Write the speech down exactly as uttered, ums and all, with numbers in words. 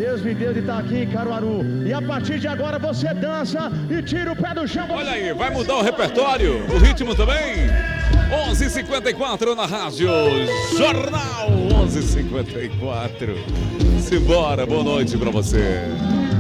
Deus me deu de estar aqui em Caruaru. E a partir de agora você dança e tira o pé do chão. Olha aí, vai mudar o repertório, o ritmo também. onze e cinquenta e quatro na rádio Jornal onze e cinquenta e quatro. Simbora, boa noite pra você.